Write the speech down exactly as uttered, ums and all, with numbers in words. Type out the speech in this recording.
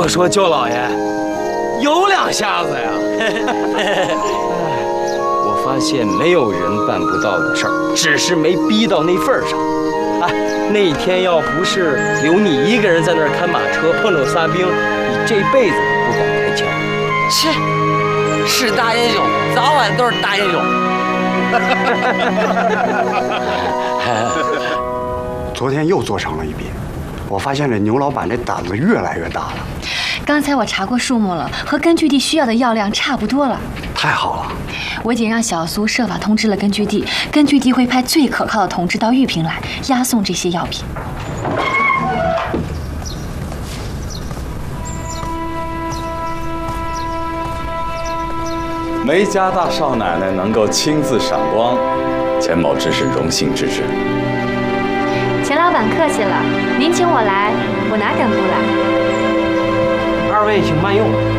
我说舅老爷，有两下子呀！我发现没有人办不到的事儿，只是没逼到那份儿上。哎，那天要不是留你一个人在那儿看马车，碰着仨兵，你这辈子不敢开枪。 切，是大英雄，早晚都是大英雄。 昨天又做成了一遍，我发现这牛老板这胆子越来越大了。 刚才我查过数目了，和根据地需要的药量差不多了。 太好了！ 我已经让小苏设法通知了根据地，根据地会派最可靠的同志到玉屏来押送这些药品。 梅家大少奶奶能够亲自赏光，钱某只是荣幸之至。 钱老板客气了，您请我来，我哪敢不来？ 二位请慢用。